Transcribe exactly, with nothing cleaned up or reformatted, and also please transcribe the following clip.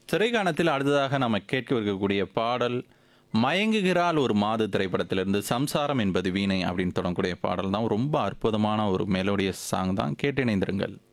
திரைக்காணத்தில் அடுத்ததாக நம்ம கேட்க இருக்கக்கூடிய பாடல் மயங்குகிறாள் ஒரு மாது திரைப்படத்திலிருந்து சம்சாரம் என்பது வீணை அப்படின்னு தொடங்கக்கூடிய பாடல் தான் ரொம்ப அற்புதமான ஒரு மெலோடியஸ் சாங் தான் கேட்டு இணைந்திருங்கள்